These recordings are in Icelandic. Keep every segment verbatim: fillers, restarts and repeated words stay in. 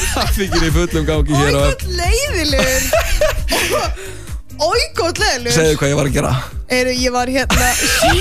traffíkin í fullum gangi hér á Ói, leiðilegur Ói, góð leiðilegur Segðu hvað ég var að gera Eru, ég var hérna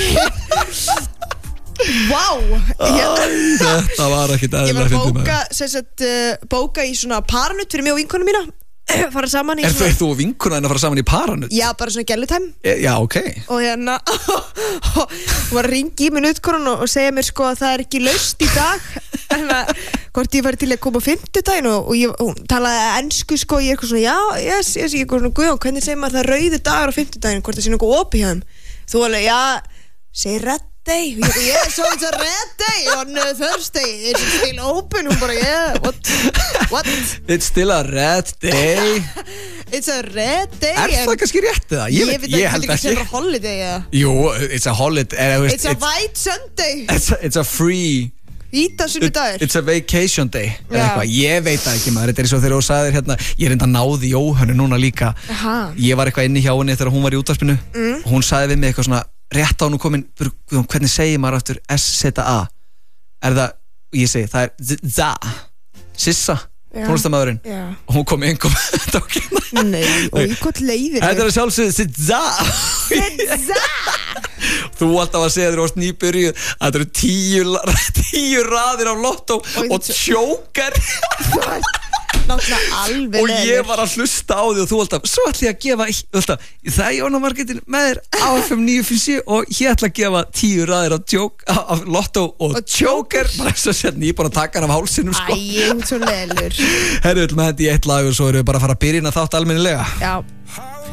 Vá hérna. Þetta var ekkit Ég var eðlilega að fyndið bóka, sem sagt, uh, bóka í svona paranutt fyrir mig og vinkonu mína fara saman í Er svona þú og vinkuna en að fara saman í paranutt? Já, bara svona gælutæm E, já, ok og hérna og var að ringi í minn utkonun og, og segja mér sko að það er ekki laust í dag en að hvort ég væri til að koma á fimmtudaginn og, og ég, hún talaði ensku sko og ég er eitthvað svona, já, yes, yes, ég er eitthvað svona Guðjón, hvernig segir maður það er rauði dagur á fimmtudaginn hvort það sé nokkuð opið hjá þeim þú alveg, já, segir red day og ég, yeah, so it's a red day on uh, Thursday, is it still open hún bara, yeah, what, what It's still a red day it's a red day Er það kannski rétt eða? Ég, ég veit, veit ég ekki, held þetta ekki er ekki holiday eða Jú, it's a holiday uh, It's a white Sunday It's a, it's a free Víta sunnudagur It's a vacation day eða Já. eitthvað, ég veit það ekki maður Þetta er eins og þegar þú sagðir hérna Ég er enda náði Jóhannu núna líka Aha. Ég var eitthvað inni hjá henni þegar hún var í útvarpinu mm. og hún sagði við mig eitthvað svona rétt á hún komin, hvernig segir maður aftur S Z A er það, ég segi, það er Z-A Sissa, tónlistamæðurinn og hún kom inn kom Nei, og ég gott leiðir Þetta er sjálfsögðu Z-A Z-A Þú alltaf að segja þér varst nýbyrju þetta eru tíu, tíu raðir af lottó og, og tjókar Náttúrulega alveg og ég var að hlusta á því og þú alltaf svo ætla ég að gefa alltaf, það er Jóna Margrétin með þér á F M níu fimm sjö og ég ætla að gefa tíu raðir af, tjók, af lottó og, og tjóker bara þess að setja ég er bara að taka hann af hálsinum sko. Æ, ég er svo leilur Herru, við ætlum að hendi í eitt lag og svo erum við bara að fara að byrja inn að þátt almennilega Já